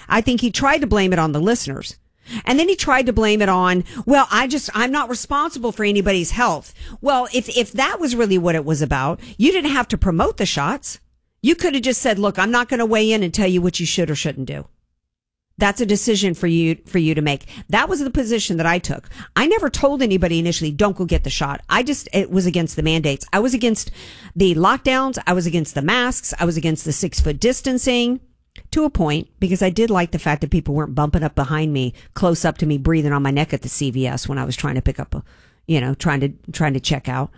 I think he tried to blame it on the listeners. And then he tried to blame it on, well, I'm not responsible for anybody's health. Well, if that was really what it was about, you didn't have to promote the shots. You could have just said, look, I'm not going to weigh in and tell you what you should or shouldn't do. That's a decision for you to make. That was the position that I took. I never told anybody initially, don't go get the shot. It was against the mandates. I was against the lockdowns. I was against the masks. I was against the 6 foot distancing to a point, because I did like the fact that people weren't bumping up behind me, close up to me, breathing on my neck at the CVS when I was trying to pick up trying to check out.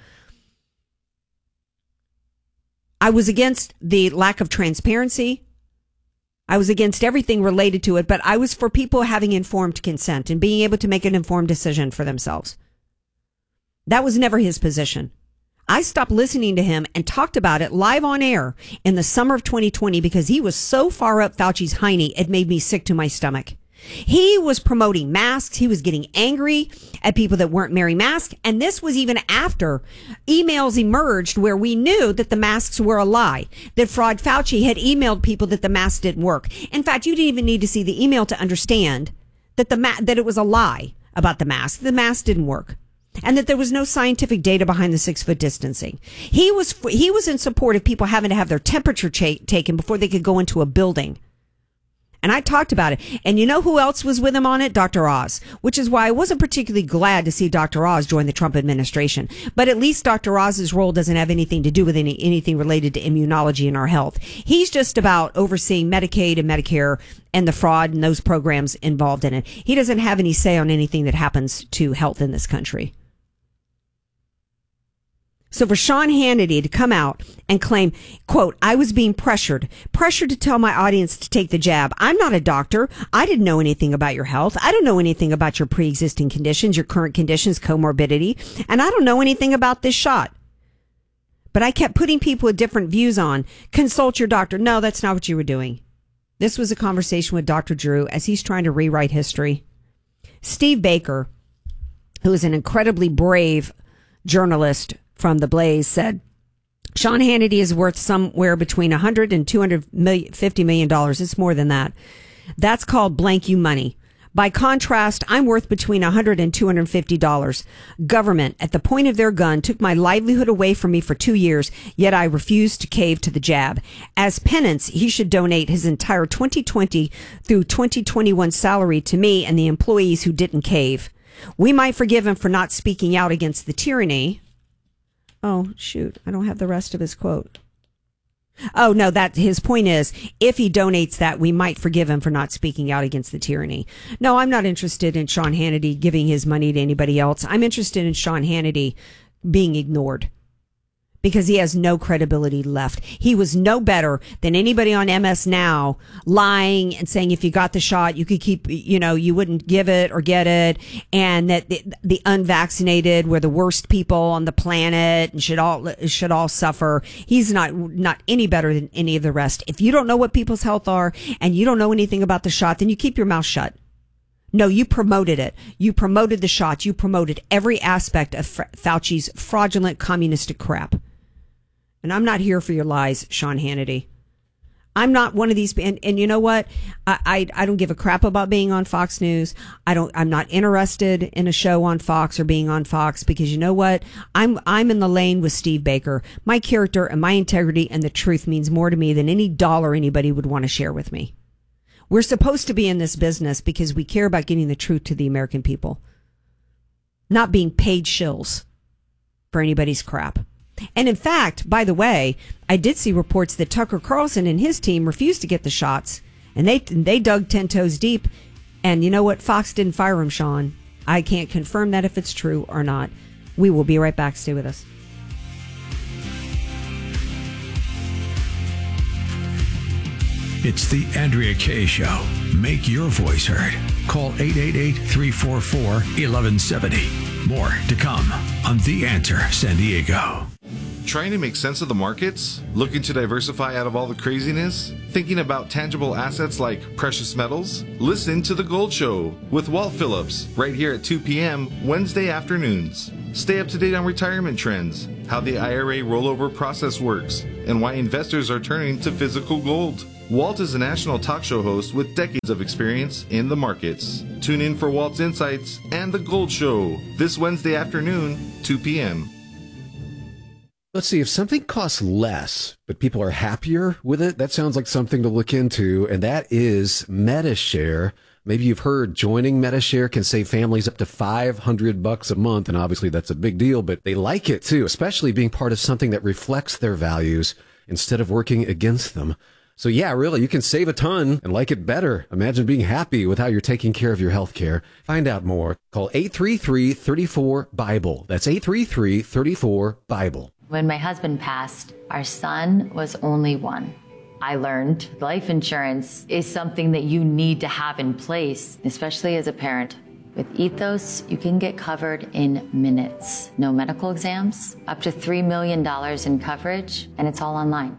I was against the lack of transparency. I was against everything related to it, but I was for people having informed consent and being able to make an informed decision for themselves. That was never his position. I stopped listening to him and talked about it live on air in the summer of 2020 because he was so far up Fauci's hiney, it made me sick to my stomach. He was promoting masks. He was getting angry at people that weren't wearing masks. And this was even after emails emerged where we knew that the masks were a lie, that Fraud Fauci had emailed people that the masks didn't work. In fact, you didn't even need to see the email to understand that that it was a lie about the mask. The mask didn't work. And that there was no scientific data behind the 6 foot distancing. He was in support of people having to have their temperature taken before they could go into a building. And I talked about it. And you know who else was with him on it? Dr. Oz, which is why I wasn't particularly glad to see Dr. Oz join the Trump administration. But at least Dr. Oz's role doesn't have anything to do with anything related to immunology in our health. He's just about overseeing Medicaid and Medicare and the fraud and those programs involved in it. He doesn't have any say on anything that happens to health in this country. So for Sean Hannity to come out and claim, quote, I was being pressured to tell my audience to take the jab. I'm not a doctor. I didn't know anything about your health. I don't know anything about your pre-existing conditions, your current conditions, comorbidity, and I don't know anything about this shot. But I kept putting people with different views on, consult your doctor. No, that's not what you were doing. This was a conversation with Dr. Drew as he's trying to rewrite history. Steve Baker, who is an incredibly brave journalist from The Blaze, said Sean Hannity is worth somewhere between $100 and $250 million. It's more than that. That's called blank you money. By contrast, I'm worth between $100 and $250. Government, at the point of their gun, took my livelihood away from me for 2 years, yet I refused to cave to the jab. As penance, he should donate his entire 2020 through 2021 salary to me and the employees who didn't cave. We might forgive him for not speaking out against the tyranny. Oh, shoot. I don't have the rest of his quote. Oh, no, that his point is, if he donates that, we might forgive him for not speaking out against the tyranny. No, I'm not interested in Sean Hannity giving his money to anybody else. I'm interested in Sean Hannity being ignored because he has no credibility left. He was no better than anybody on MS Now lying and saying if you got the shot, you could keep, you wouldn't give it or get it, and that the unvaccinated were the worst people on the planet and should all suffer. He's not any better than any of the rest. If you don't know what people's health are and you don't know anything about the shot, then you keep your mouth shut. No, you promoted it. You promoted the shot. You promoted every aspect of Fauci's fraudulent communistic crap. And I'm not here for your lies, Sean Hannity. I'm not one of these, and you know what? I don't give a crap about being on Fox News. I'm not interested in a show on Fox or being on Fox because you know what? I'm in the lane with Steve Baker. My character and my integrity and the truth means more to me than any dollar anybody would want to share with me. We're supposed to be in this business because we care about getting the truth to the American people, not being paid shills for anybody's crap. And in fact, by the way, I did see reports that Tucker Carlson and his team refused to get the shots, and they dug 10 toes deep. And you know what? Fox didn't fire him, Sean. I can't confirm that if it's true or not. We will be right back. Stay with us. It's the Andrea Kaye Show. Make your voice heard. Call 888-344-1170. More to come on The Answer San Diego. Trying to make sense of the markets? Looking to diversify out of all the craziness? Thinking about tangible assets like precious metals? Listen to The Gold Show with Walt Phillips right here at 2 p.m. Wednesday afternoons. Stay up to date on retirement trends, how the IRA rollover process works, and why investors are turning to physical gold. Walt is a national talk show host with decades of experience in the markets. Tune in for Walt's Insights and The Gold Show this Wednesday afternoon, 2 p.m. Let's see, if something costs less, but people are happier with it, that sounds like something to look into, and that is Medi-Share. Maybe you've heard joining Medi-Share can save families up to $500 a month, and obviously that's a big deal, but they like it too, especially being part of something that reflects their values instead of working against them. So yeah, really, you can save a ton and like it better. Imagine being happy with how you're taking care of your health care. Find out more. Call 833-34-BIBLE. That's 833-34-BIBLE. When my husband passed, our son was only one. I learned life insurance is something that you need to have in place, especially as a parent. With Ethos, you can get covered in minutes. No medical exams, up to $3 million in coverage, and it's all online.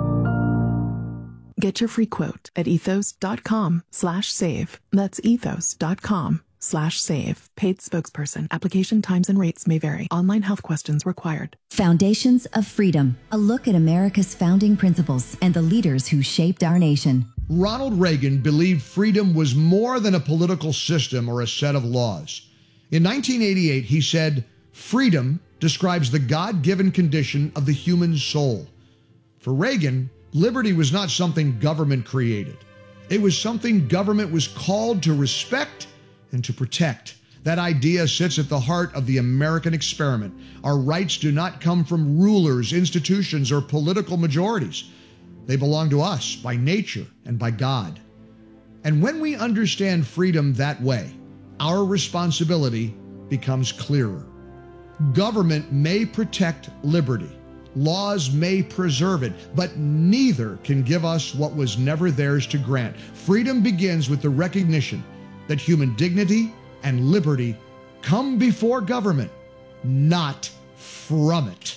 Get your free quote at ethos.com/save. That's ethos.com/save. Paid spokesperson. Application times and rates may vary. Online health questions required. Foundations of Freedom. A look at America's founding principles and the leaders who shaped our nation. Ronald Reagan believed freedom was more than a political system or a set of laws. In 1988, he said, "Freedom describes the God-given condition of the human soul." For Reagan, liberty was not something government created. It was something government was called to respect and to protect. That idea sits at the heart of the American experiment. Our rights do not come from rulers, institutions, or political majorities. They belong to us by nature and by God. And when we understand freedom that way, our responsibility becomes clearer. Government may protect liberty. Laws may preserve it, but neither can give us what was never theirs to grant. Freedom begins with the recognition that human dignity and liberty come before government, not from it.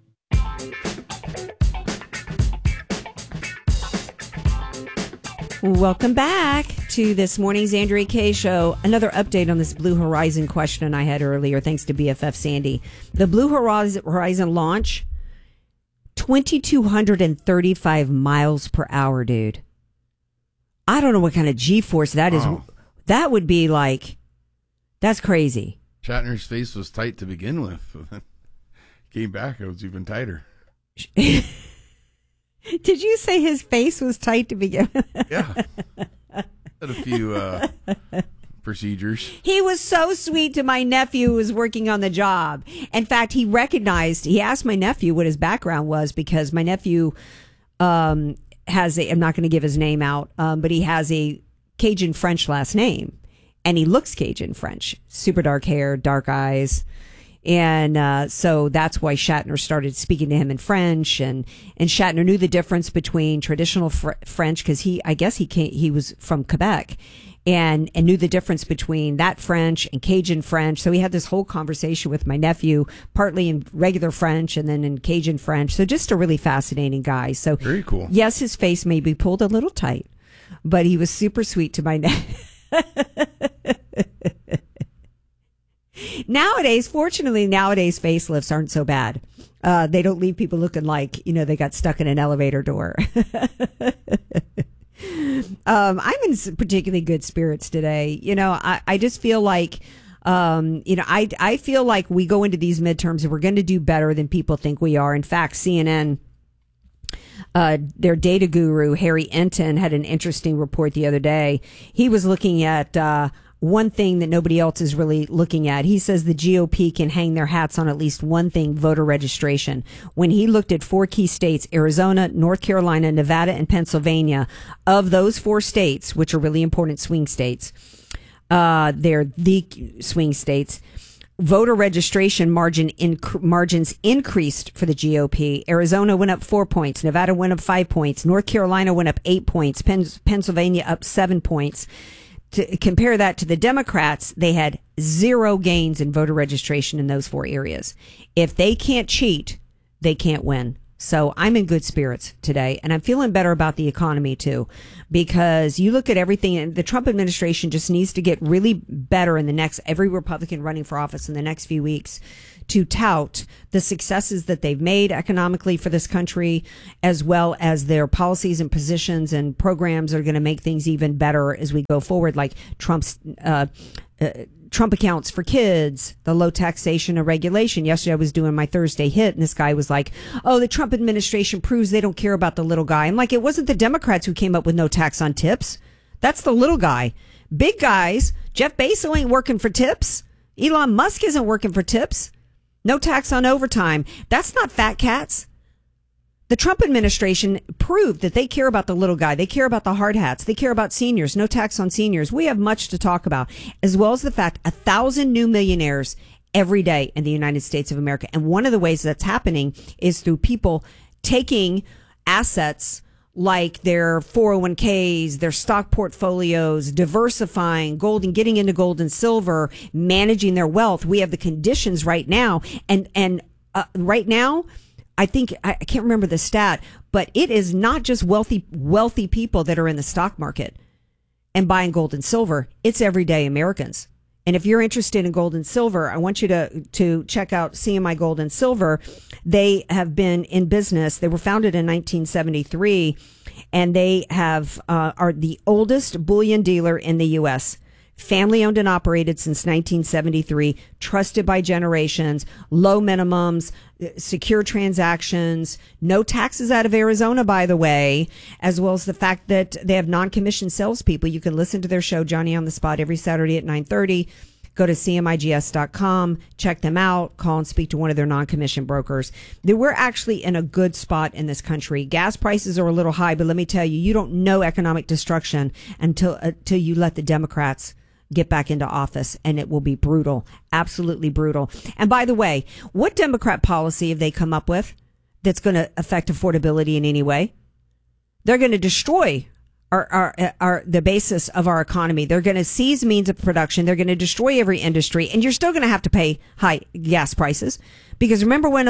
Welcome back to this morning's Andrea Kaye Show. Another update on this Blue Horizon question I had earlier, thanks to BFF Sandy. The Blue Horizon launch, 2,235 miles per hour, dude. I don't know what kind of G-force that is. That would be like, that's crazy. Shatner's face was tight to begin with. Came back, it was even tighter. Did you say his face was tight to begin with? Yeah. Had a few procedures. He was so sweet to my nephew who was working on the job. In fact, he asked my nephew what his background was, because my nephew has I'm not going to give his name out, but he has a Cajun French last name, and he looks Cajun French, super dark hair, dark eyes. And so that's why Shatner started speaking to him in French, and Shatner knew the difference between traditional French, because he was from Quebec, and knew the difference between that French and Cajun French. So he had this whole conversation with my nephew, partly in regular French and then in Cajun French. So just a really fascinating guy. So very cool. Yes, his face may be pulled a little tight, but he was super sweet to my nephew. Fortunately, nowadays facelifts aren't so bad. They don't leave people looking like, they got stuck in an elevator door. I'm in particularly good spirits today. I just feel like, I feel like we go into these midterms and we're going to do better than people think we are. In fact, CNN, their data guru, Harry Enton, had an interesting report the other day. He was looking at, one thing that nobody else is really looking at. He says the GOP can hang their hats on at least one thing: voter registration. When he looked at 4 key states, Arizona, North Carolina, Nevada, and Pennsylvania, of those 4 states, which are really important swing states, they're the swing states, voter registration margins increased for the GOP. Arizona went up 4 points. Nevada went up 5 points. North Carolina went up 8 points. Pennsylvania up 7 points. To compare that to the Democrats, they had 0 gains in voter registration in those 4 areas. If they can't cheat, they can't win. So I'm in good spirits today, and I'm feeling better about the economy too, because you look at everything, and the Trump administration just needs to get really better in the next, every Republican running for office in the next few weeks, to tout the successes that they've made economically for this country, as well as their policies and positions and programs are going to make things even better as we go forward, like Trump's Trump accounts for kids, the low taxation and regulation. Yesterday I was doing my Thursday hit, and this guy was like, oh, the Trump administration proves they don't care about the little guy. I'm like, it wasn't the Democrats who came up with no tax on tips. That's the little guy. Big guys, Jeff Bezos ain't working for tips. Elon Musk isn't working for tips. No tax on overtime. That's not fat cats. The Trump administration proved that they care about the little guy. They care about the hard hats. They care about seniors. No tax on seniors. We have much to talk about, as well as the fact 1,000 new millionaires every day in the United States of America. And one of the ways that's happening is through people taking assets like their 401ks, their stock portfolios, diversifying gold and getting into gold and silver, managing their wealth. We have the conditions right now. And right now, I think, I can't remember the stat, but it is not just wealthy people that are in the stock market and buying gold and silver. It's everyday Americans. And if you're interested in gold and silver, I want you to check out CMI Gold and Silver. They have been in business. They were founded in 1973, and they are the oldest bullion dealer in the U.S. Family owned and operated since 1973, trusted by generations, low minimums, secure transactions, no taxes out of Arizona, by the way, as well as the fact that they have non-commissioned salespeople. You can listen to their show, Johnny on the Spot, every Saturday at 9:30. Go to CMIGS.com, check them out, call and speak to one of their non-commissioned brokers. We're actually in a good spot in this country. Gas prices are a little high, but let me tell you, you don't know economic destruction until you let the Democrats get back into office, and it will be brutal, absolutely brutal. And by the way, what Democrat policy have they come up with that's going to affect affordability in any way? They're going to destroy the basis of our economy. They're going to seize means of production. They're going to destroy every industry, and you're still going to have to pay high gas prices. Because remember when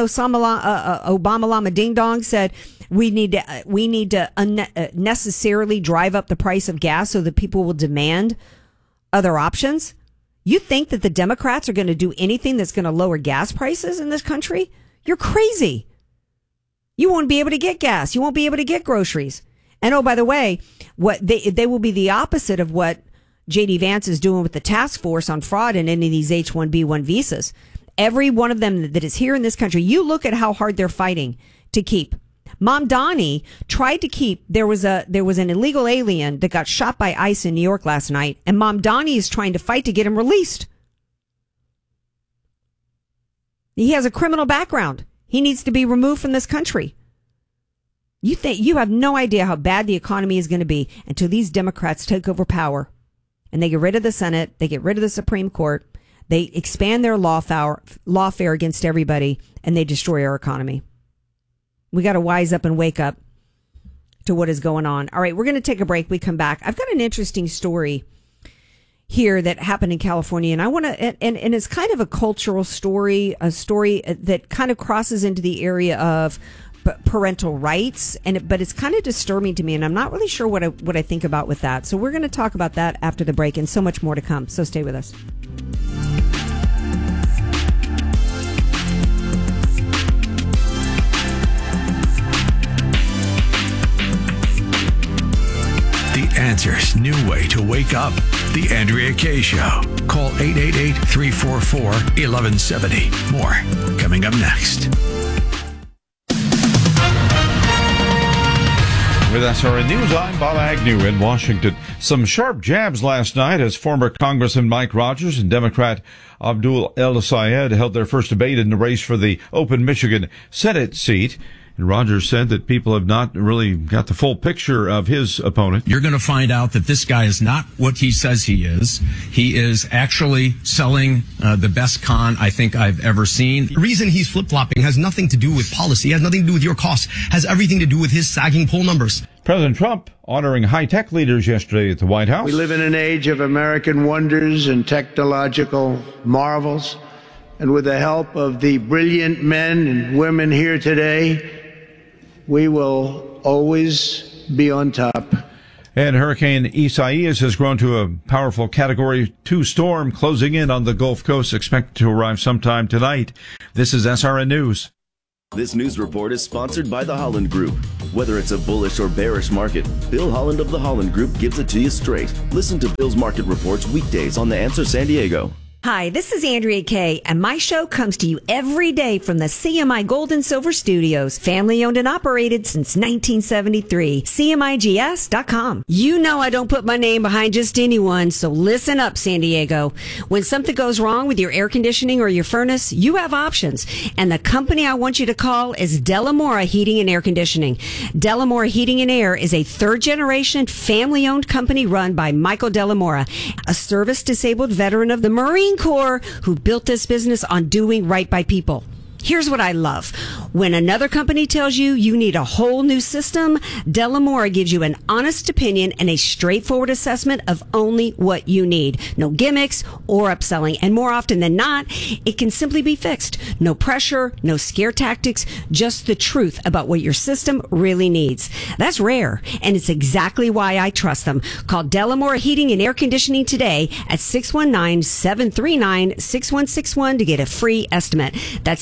Obama Lama Ding Dong said we need to unnecessarily drive up the price of gas so that people will demand other options? You think that the Democrats are going to do anything that's going to lower gas prices in this country? You're crazy. You won't be able to get gas. You won't be able to get groceries. And oh, by the way, what they will be the opposite of what J.D. Vance is doing with the task force on fraud and any of these H-1B1 visas. Every one of them that is here in this country, you look at how hard they're fighting to keep. Mamdani tried to keep, there was an illegal alien that got shot by ICE in New York last night, and Mamdani is trying to fight to get him released. He has a criminal background. He needs to be removed from this country. You have no idea how bad the economy is going to be until these Democrats take over power and they get rid of the Senate, they get rid of the Supreme Court, they expand their lawfare against everybody, and they destroy our economy. We got to wise up and wake up to what is going on. All right, we're going to take a break. We come back. I've got an interesting story here that happened in California, and I want to, and it's kind of a cultural story, a story that kind of crosses into the area of parental rights, but it's kind of disturbing to me, and I'm not really sure what I think about with that. So we're going to talk about that after the break, and so much more to come. So stay with us. The Answer's new way to wake up. The Andrea Kaye Show. Call 888-344-1170. More coming up next. With SRN News, I'm Bob Agnew in Washington. Some sharp jabs last night as former Congressman Mike Rogers and Democrat Abdul El-Sayed held their first debate in the race for the open Michigan Senate seat. And Rogers said that people have not really got the full picture of his opponent. You're going to find out that this guy is not what he says he is. He is actually selling the best con I think I've ever seen. The reason he's flip-flopping has nothing to do with policy, has nothing to do with your costs, has everything to do with his sagging poll numbers. President Trump honoring high-tech leaders yesterday at the White House. We live in an age of American wonders and technological marvels. And with the help of the brilliant men and women here today, we will always be on top. And Hurricane Isaias has grown to a powerful Category 2 storm closing in on the Gulf Coast, expected to arrive sometime tonight. This is SRN News. This news report is sponsored by the Holland Group. Whether it's a bullish or bearish market, Bill Holland of the Holland Group gives it to you straight. Listen to Bill's market reports weekdays on The Answer San Diego. Hi, this is Andrea Kay, and my show comes to you every day from the CMI Gold and Silver Studios, family owned and operated since 1973. CMIGS.com. You know I don't put my name behind just anyone, so listen up, San Diego. When something goes wrong with your air conditioning or your furnace, you have options, and the company I want you to call is Delamora Heating and Air Conditioning. Delamora Heating and Air is a third-generation, family-owned company run by Michael Delamora, a service-disabled veteran of the Marine Corps who built this business on doing right by people. Here's what I love. When another company tells you you need a whole new system, Delamora gives you an honest opinion and a straightforward assessment of only what you need. No gimmicks or upselling. And more often than not, it can simply be fixed. No pressure, no scare tactics, just the truth about what your system really needs. That's rare, and it's exactly why I trust them. Call Delamora Heating and Air Conditioning today at 619-739-6161 to get a free estimate. That's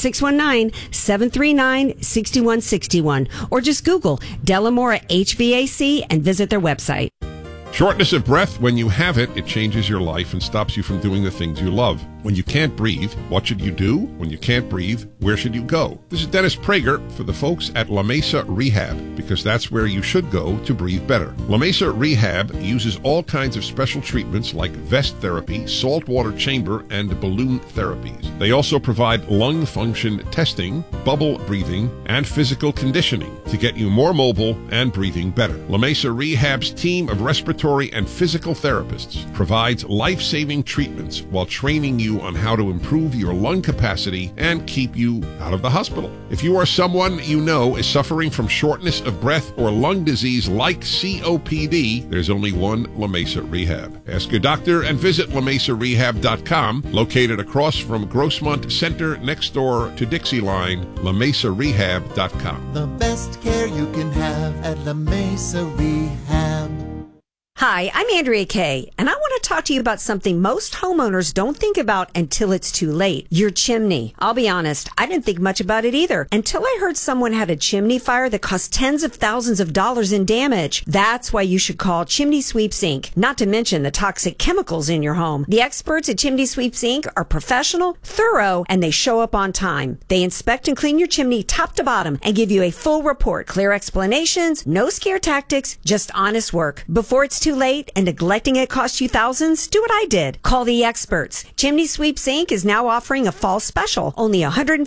619-739-6161. Or just Google Delamora HVAC and visit their website. Shortness of breath, when you have it, it changes your life and stops you from doing the things you love. When you can't breathe, what should you do? When you can't breathe, where should you go? This is Dennis Prager for the folks at La Mesa Rehab, because that's where you should go to breathe better. La Mesa Rehab uses all kinds of special treatments like vest therapy, saltwater chamber, and balloon therapies. They also provide lung function testing, bubble breathing, and physical conditioning to get you more mobile and breathing better. La Mesa Rehab's team of respiratory and physical therapists provides life-saving treatments while training you on how to improve your lung capacity and keep you out of the hospital. If you are someone you know is suffering from shortness of breath or lung disease like COPD, there's only one La Mesa Rehab. Ask your doctor and visit LaMesaRehab.com, located across from Grossmont Center next door to Dixie Line, LaMesaRehab.com. The best care you can have at La Mesa Rehab. Hi, I'm Andrea Kay, and I want to talk to you about something most homeowners don't think about until it's too late. Your chimney. I'll be honest, I didn't think much about it either until I heard someone had a chimney fire that cost tens of thousands of dollars in damage. That's why you should call Chimney Sweeps Inc., not to mention the toxic chemicals in your home. The experts at Chimney Sweeps Inc. are professional, thorough, and they show up on time. They inspect and clean your chimney top to bottom and give you a full report, clear explanations, no scare tactics, just honest work. Before it's too late and neglecting it costs you thousands, do what I did. Call the experts. Chimney Sweeps Inc. is now offering a fall special. Only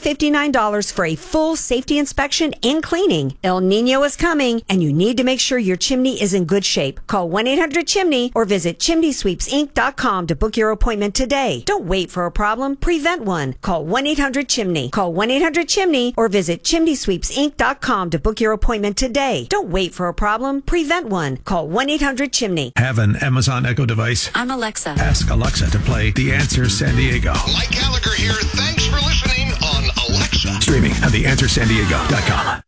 $159 for a full safety inspection and cleaning. El Nino is coming, and you need to make sure your chimney is in good shape. Call 1-800-CHIMNEY or visit chimneysweepsinc.com to book your appointment today. Don't wait for a problem. Prevent one. Call 1-800-CHIMNEY. Call 1-800-CHIMNEY or visit chimneysweepsinc.com to book your appointment today. Don't wait for a problem. Prevent one. Call 1-800-CHIMNEY. Have an Amazon Echo device? I'm Alexa. Ask Alexa to play The Answer San Diego. Mike Gallagher here. Thanks for listening on Alexa. Streaming at theanswersandiego.com.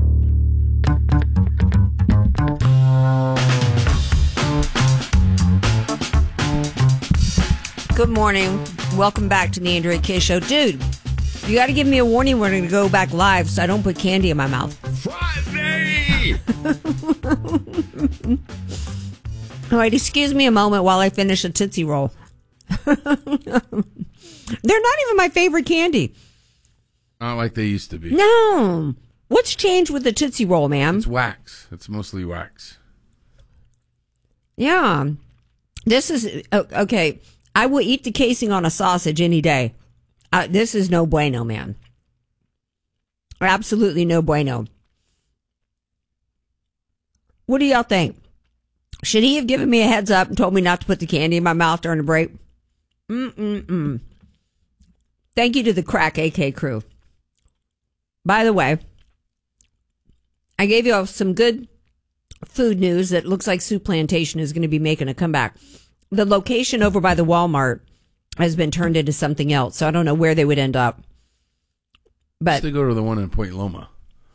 Good morning. Welcome back to the Andrea Kay Show. Dude, you got to give me a warning when we're going to go back live so I don't put candy in my mouth. Friday! All right, excuse me a moment while I finish a Tootsie Roll. They're not even my favorite candy. Not like they used to be. No. What's changed with the Tootsie Roll, ma'am? It's wax. It's mostly wax. Yeah. This is, okay, I will eat the casing on a sausage any day. This is no bueno, man. Absolutely no bueno. What do y'all think? Should he have given me a heads up and told me not to put the candy in my mouth during the break? Thank you to the Crack AK crew. By the way, I gave you all some good food news that looks like Soup Plantation is going to be making a comeback. The location over by the Walmart has been turned into something else, so I don't know where they would end up. But Let's go to the one in Point Loma.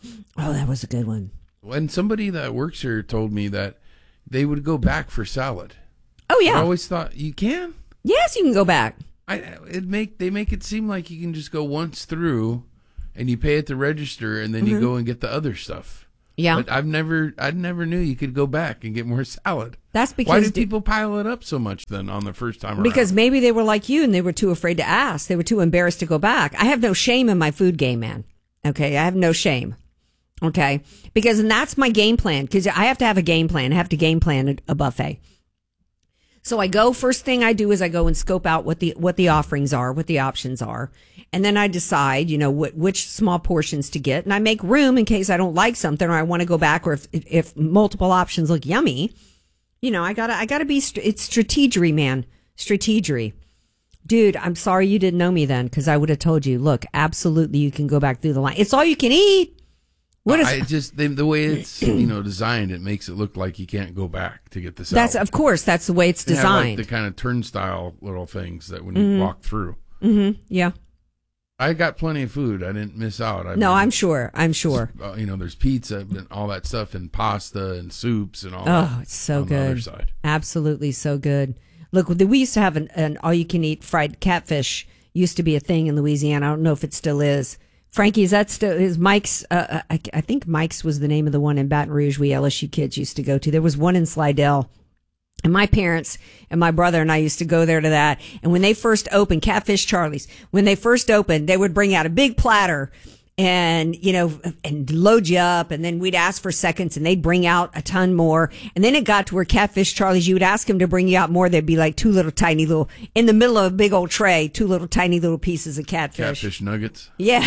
Oh, that was a good one. When somebody that works here told me that they would go back for salad. Oh, yeah. I always thought, you can? Yes, you can go back. They make it seem like you can just go once through and you pay at the register and then you go and get the other stuff. Yeah. But I never knew you could go back and get more salad. That's because why did people pile it up so much then on the first time around? Because maybe they were like you and they were too afraid to ask. They were too embarrassed to go back. I have no shame in my food game, man. Okay, I have no shame. Okay, because and that's my game plan. Because I have to have a game plan. I have to game plan a buffet. So I go. First thing I do is I go and scope out what the offerings are, what the options are, and then I decide, which small portions to get, and I make room in case I don't like something or I want to go back, or if multiple options look yummy. I gotta be. It's strategery, man. Strategery. Dude, I'm sorry you didn't know me then, because I would have told you, look, absolutely you can go back through the line. It's all you can eat. The way it's designed, it makes it look like you can't go back to get the salad. That's the way it's designed. Like the kind of turnstile little things that when you walk through. Mm-hmm. Yeah. I got plenty of food. I didn't miss out. I'm sure. There's pizza and all that stuff, and pasta and soups and all. Oh, it's so good. On the other side. Absolutely so good. Look, we used to have an all-you-can-eat fried catfish. Used to be a thing in Louisiana. I don't know if it still is. Frankie, is Mike's? I think Mike's was the name of the one in Baton Rouge we LSU kids used to go to. There was one in Slidell. And my parents and my brother and I used to go there to that. And when they first opened, Catfish Charlie's, when they first opened, they would bring out a big platter and, and load you up. And then we'd ask for seconds and they'd bring out a ton more. And then it got to where Catfish Charlie's, you would ask them to bring you out more. There'd be like two little tiny little, in the middle of a big old tray, two little tiny little pieces of catfish. Catfish nuggets. Yeah.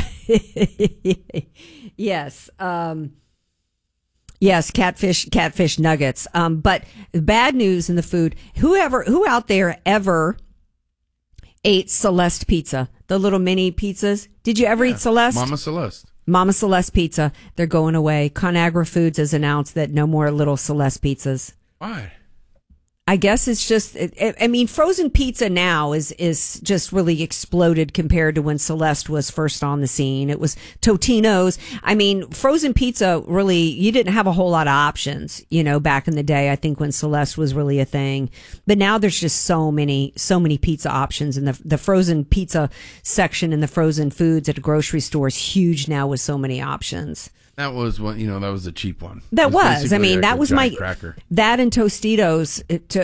Yes. Yes, catfish nuggets. But bad news in the food. Who out there ever ate Celeste pizza? The little mini pizzas. Did you ever eat Celeste? Mama Celeste pizza. They're going away. ConAgra Foods has announced that no more little Celeste pizzas. Why? I guess it's just, frozen pizza now is just really exploded compared to when Celeste was first on the scene. It was Totino's. Frozen pizza really, you didn't have a whole lot of options, back in the day, I think when Celeste was really a thing. But now there's just so many pizza options, and the frozen pizza section in the frozen foods at a grocery store is huge now with so many options. That was one, that was a cheap one. That was. That was my cracker. That and Tostitos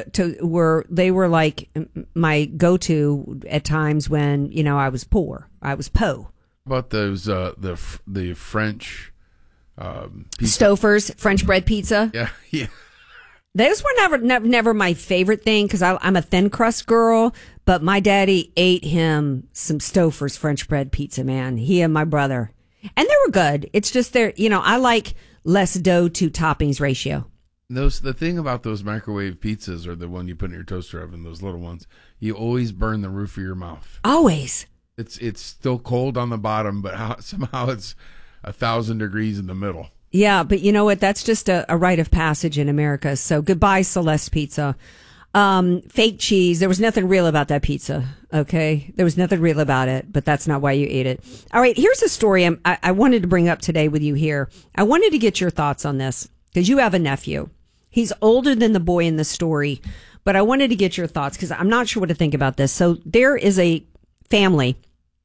were like my go-to at times when, I was poor. I was po. How about those the French pizza? Stouffer's French bread pizza? Yeah. Those were never my favorite thing because I'm a thin crust girl, but my daddy ate him some Stouffer's French bread pizza, man. He and my brother. And they were good. It's just I like less dough to toppings ratio. The thing about those microwave pizzas, or the one you put in your toaster oven, those little ones, you always burn the roof of your mouth. Always. It's still cold on the bottom, but somehow it's 1,000 degrees in the middle. Yeah, but you know what? That's just a rite of passage in America. So goodbye, Celeste pizza. Fake cheese. There was nothing real about that pizza. Okay. There was nothing real about it, but that's not why you ate it. All right. Here's a story I wanted to bring up today with you here. I wanted to get your thoughts on this because you have a nephew. He's older than the boy in the story, but I wanted to get your thoughts because I'm not sure what to think about this. So there is a family,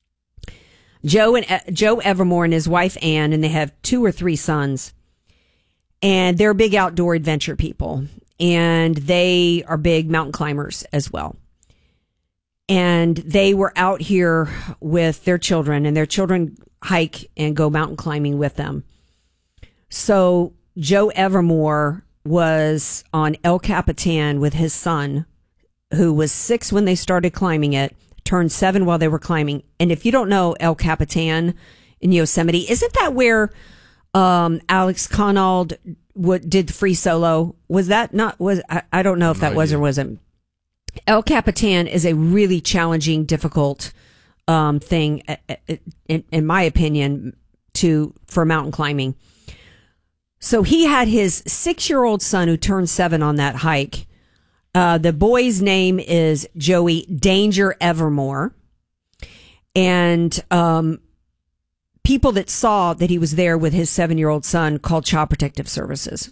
Joe Evermore and his wife Ann, and they have 2 or 3 sons, and they're big outdoor adventure people. And they are big mountain climbers as well. And they were out here with their children, and their children hike and go mountain climbing with them. So Joe Evermore was on El Capitan with his son, who was 6 when they started climbing it, turned 7 while they were climbing. And if you don't know El Capitan in Yosemite, isn't that where Alex Conald did free solo? I don't know if that was or wasn't. El Capitan is a really challenging, difficult thing, in my opinion, for mountain climbing. So he had his 6-year-old son who turned 7 on that hike. The boy's name is Joey Danger Evermore, and people that saw that he was there with his 7-year-old son called Child Protective Services.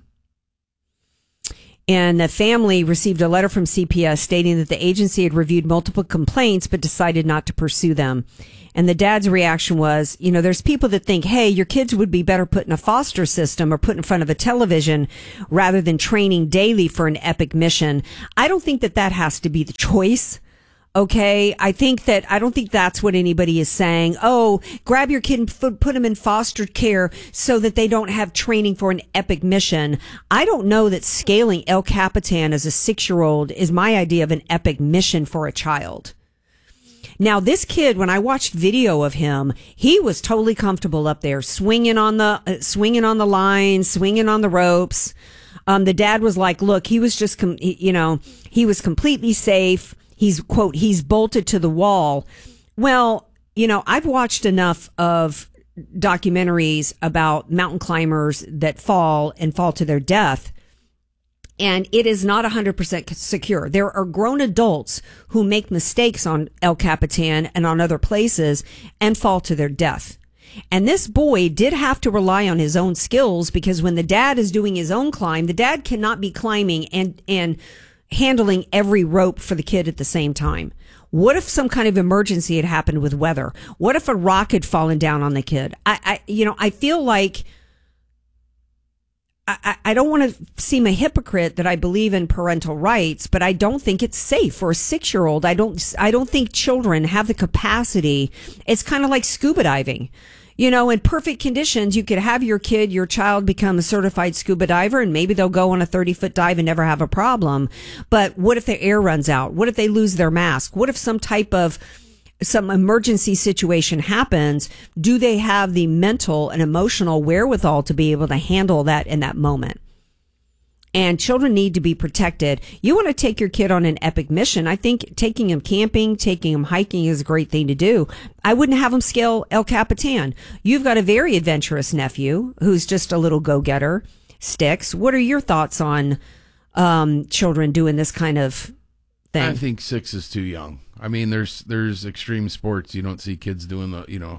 And the family received a letter from CPS stating that the agency had reviewed multiple complaints but decided not to pursue them. And the dad's reaction was, there's people that think, hey, your kids would be better put in a foster system or put in front of a television rather than training daily for an epic mission. I don't think that has to be the choice. Okay, I don't think that's what anybody is saying. Oh, grab your kid and put them in foster care so that they don't have training for an epic mission. I don't know that scaling El Capitan as a 6-year-old is my idea of an epic mission for a child. Now, this kid, when I watched video of him, he was totally comfortable up there, swinging on the line, swinging on the ropes. The dad was like, look, he was just, he was completely safe. He's, quote, he's bolted to the wall. Well, I've watched enough of documentaries about mountain climbers that fall to their death. And it is not 100% secure. There are grown adults who make mistakes on El Capitan and on other places and fall to their death. And this boy did have to rely on his own skills, because when the dad is doing his own climb, the dad cannot be climbing and handling every rope for the kid at the same time. What if some kind of emergency had happened with weather? What if a rock had fallen down on the kid? I feel like I don't want to seem a hypocrite that I believe in parental rights, but I don't think it's safe for a 6-year-old. I don't think children have the capacity. It's kind of like scuba diving. In perfect conditions, you could have your child become a certified scuba diver, and maybe they'll go on a 30-foot dive and never have a problem. But what if their air runs out? What if they lose their mask? What if some emergency situation happens? Do they have the mental and emotional wherewithal to be able to handle that in that moment? And children need to be protected. You want to take your kid on an epic mission. I think taking him camping, taking him hiking is a great thing to do. I wouldn't have him scale El Capitan. You've got a very adventurous nephew who's just a little go-getter. Sticks, what are your thoughts on children doing this kind of thing? I think 6 is too young. I mean, there's extreme sports. You don't see kids doing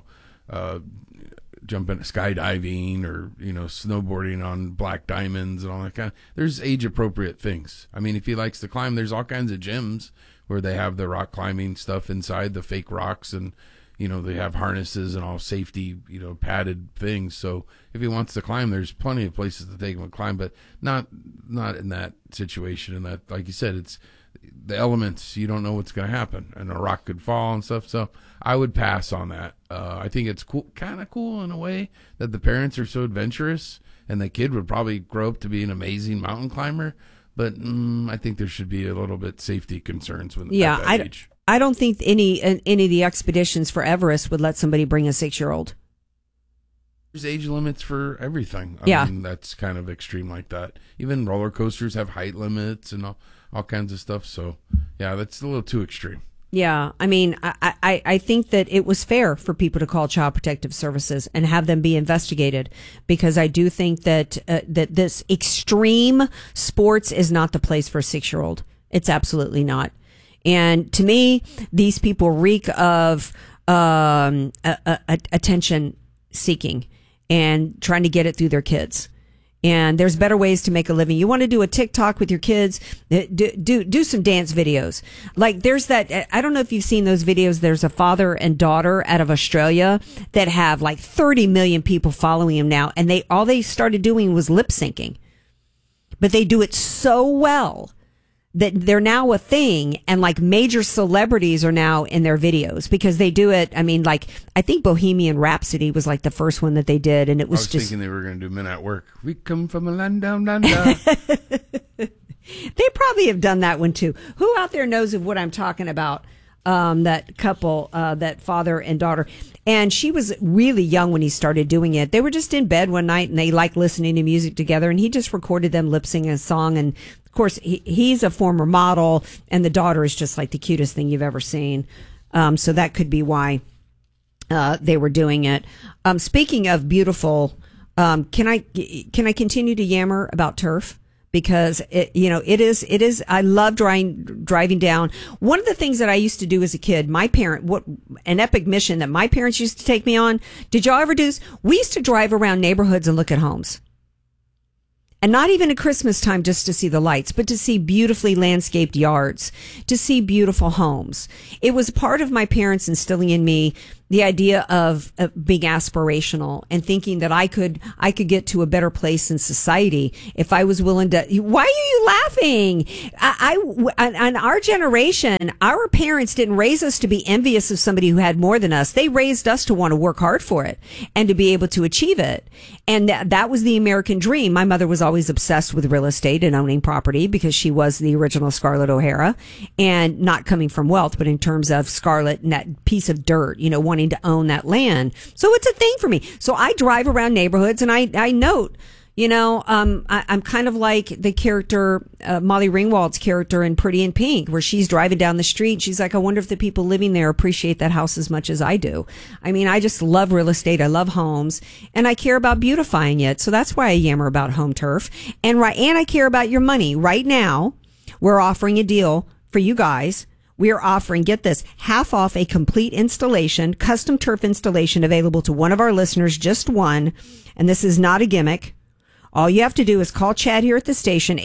jumping, skydiving, or snowboarding on black diamonds and all that kind of. There's age appropriate things. I mean, if he likes to climb, there's all kinds of gyms where they have the rock climbing stuff inside, the fake rocks, and they have harnesses and all safety, padded things. So if he wants to climb, there's plenty of places to take him to climb, but not in that situation. And that, like you said, it's the elements. You don't know what's going to happen, and a rock could fall and stuff. So I would pass on that. I think it's kind of cool in a way that the parents are so adventurous, and the kid would probably grow up to be an amazing mountain climber. But I think there should be a little bit safety concerns at that age. I don't think any of the expeditions for Everest would let somebody bring a 6-year-old. There's age limits for everything. I mean, that's kind of extreme like that. Even roller coasters have height limits and all kinds of stuff. So, yeah, that's a little too extreme. Yeah, I mean, I think that it was fair for people to call Child Protective Services and have them be investigated, because I do think that that this extreme sports is not the place for a 6-year-old. It's absolutely not. And to me, these people reek of attention seeking and trying to get it through their kids. And there's better ways to make a living. You want to do a TikTok with your kids? Do some dance videos. Like there's that, I don't know if you've seen those videos. There's a father and daughter out of Australia that have like 30 million people following him now. And all they started doing was lip syncing. But they do it so well that they're now a thing, and like major celebrities are now in their videos because they do it. I mean, like I think Bohemian Rhapsody was like the first one that they did, and it was, just thinking they were going to do Men at Work. We come from a land down under. They probably have done that one too. Who out there knows of what I'm talking about? That couple, that father and daughter. And she was really young when he started doing it. They were just in bed one night and they liked listening to music together, and he just recorded them lip singing a song. And of course, he's a former model, and the daughter is just like the cutest thing you've ever seen. So that could be why they were doing it. Speaking of beautiful, can I continue to yammer about turf? because it is, I love driving down. One of the things that I used to do as a kid, an epic mission that my parents used to take me on. Did y'all ever do this? We used to drive around neighborhoods and look at homes. And not even at Christmas time just to see the lights, but to see beautifully landscaped yards, to see beautiful homes. It was part of my parents instilling in me the idea of being aspirational and thinking that I could get to a better place in society if I was willing to. Why are you laughing? On our generation, our parents didn't raise us to be envious of somebody who had more than us. They raised us to want to work hard for it and to be able to achieve it. And that was the American dream. My mother was always obsessed with real estate and owning property because she was the original Scarlett O'Hara, and not coming from wealth, but in terms of Scarlett and that piece of dirt, wanting to own that land. So it's a thing for me. So I drive around neighborhoods and I note, I'm kind of like the character, Molly Ringwald's character in Pretty in Pink, where she's driving down the street and she's like, I wonder if the people living there appreciate that house as much as I do. I mean, I just love real estate. I love homes, and I care about beautifying it. So that's why I yammer about home turf. And I care about your money. Right now, we're offering a deal for you guys. We are offering, get this, half off a complete installation, custom turf installation available to one of our listeners, just one. And this is not a gimmick. All you have to do is call Chad here at the station,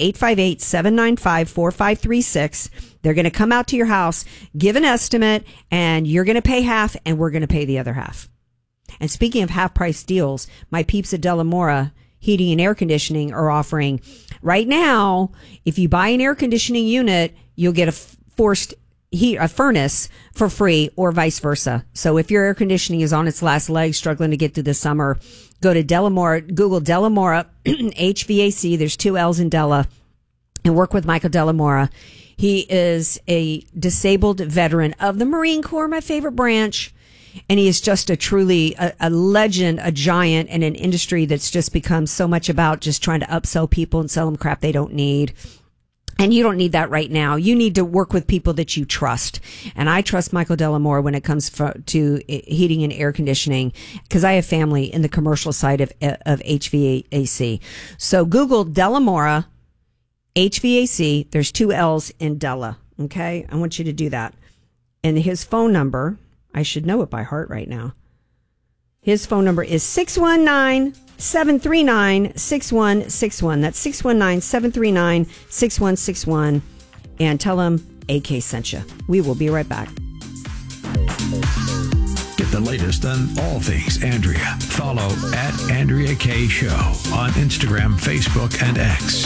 858-795-4536. They're going to come out to your house, give an estimate, and you're going to pay half, and we're going to pay the other half. And speaking of half-price deals, my peeps at Delamora Heating and Air Conditioning are offering, right now, if you buy an air conditioning unit, you'll get a furnace for free, or vice versa. So if your air conditioning is on its last leg, struggling to get through the summer, go to Delamora, Google Delamora HVAC. There's 2 L's in Della, and work with Michael Delamora. He is a disabled veteran of the Marine Corps, my favorite branch. And he is just a legend, a giant in an industry that's just become so much about just trying to upsell people and sell them crap they don't need. And you don't need that right now. You need to work with people that you trust. And I trust Michael Delamore when it comes to heating and air conditioning, because I have family in the commercial side of HVAC. So Google Delamora HVAC. There's 2 L's in Della. Okay. I want you to do that. And his phone number, I should know it by heart right now. His phone number is 619-739-6161. That's 619-739-6161. And tell him AK sent you. We will be right back. Get the latest on all things Andrea. Follow at Andrea K Show on Instagram, Facebook, and X.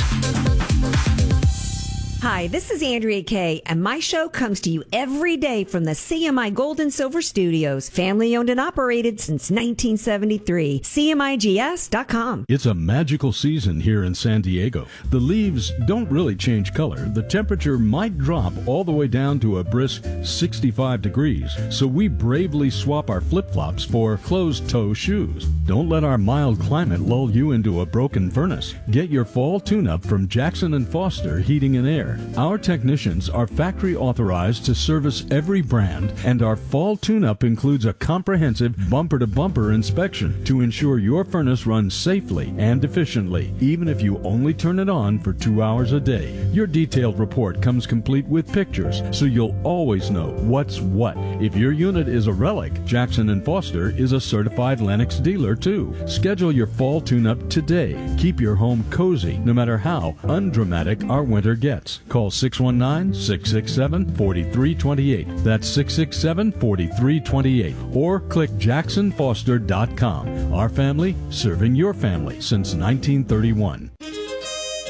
Hi, this is Andrea Kay, and my show comes to you every day from the CMI Gold and Silver Studios, family owned and operated since 1973. CMIGS.com. It's a magical season here in San Diego. The leaves don't really change color. The temperature might drop all the way down to a brisk 65 degrees, so we bravely swap our flip-flops for closed-toe shoes. Don't let our mild climate lull you into a broken furnace. Get your fall tune-up from Jackson & Foster Heating and Air. Our technicians are factory authorized to service every brand, and our fall tune-up includes a comprehensive bumper-to-bumper inspection to ensure your furnace runs safely and efficiently, even if you only turn it on for 2 hours a day. Your detailed report comes complete with pictures, so you'll always know what's what. If your unit is a relic, Jackson & Foster is a certified Lennox dealer too. Schedule your fall tune-up today. Keep your home cozy, no matter how undramatic our winter gets. Call 619-667-4328. That's 667-4328. Or click jacksonfoster.com. Our family serving your family since 1931.